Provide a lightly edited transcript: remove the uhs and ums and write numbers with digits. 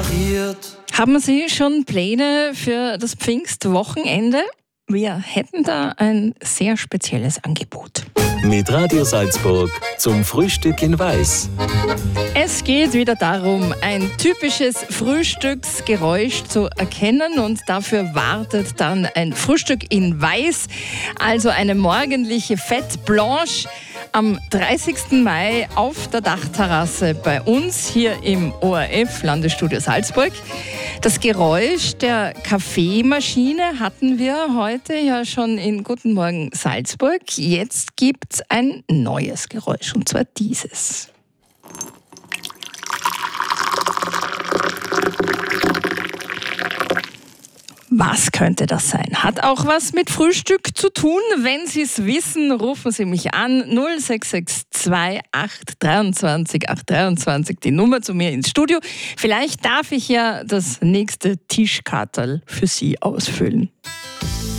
passiert. Haben Sie schon Pläne für das Pfingstwochenende? Wir hätten da ein sehr spezielles Angebot. Mit Radio Salzburg zum Frühstück in Weiß. Es geht wieder darum, ein typisches Frühstücksgeräusch zu erkennen, und dafür wartet dann ein Frühstück in Weiß, also eine morgendliche Fête Blanche am 30. Mai auf der Dachterrasse bei uns hier im ORF Landesstudio Salzburg. Das Geräusch der Kaffeemaschine hatten wir heute ja schon in Guten Morgen Salzburg. Jetzt gibt's ein neues Geräusch, und zwar dieses. Was könnte das sein? Hat auch was mit Frühstück zu tun? Wenn Sie es wissen, rufen Sie mich an. 0662 823 823, die Nummer zu mir ins Studio. Vielleicht darf ich ja das nächste Tischkarterl für Sie ausfüllen.